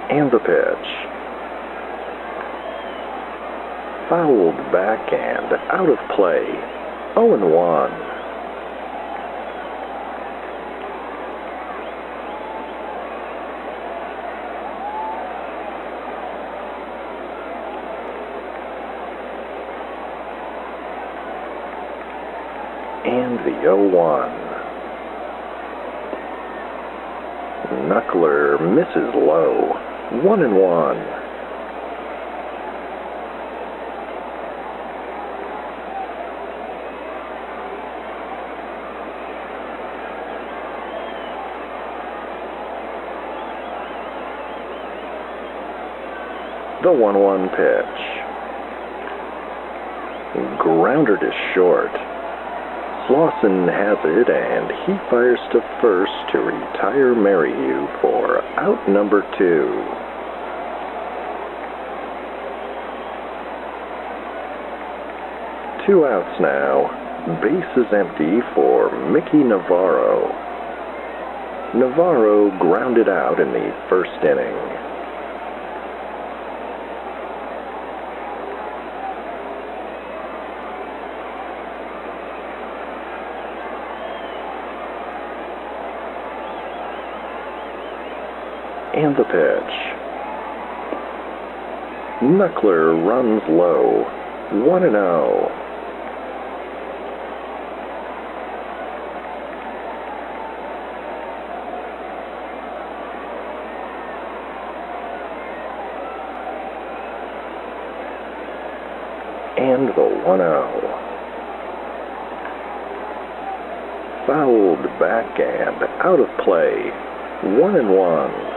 And the pitch. Fouled back and out of play. 0-1. And the 0-1. Knuckler misses low. 1-1. The 1-1 pitch. Grounder to short. Slauson has it, and he fires to first to retire Merrihew for out number 2. Two outs now. Base is empty for Mickey Navarro. Navarro grounded out in the first inning. And the pitch. Knuckler runs low. 1-0. And the 1-0. Fouled back and out of play. 1-1.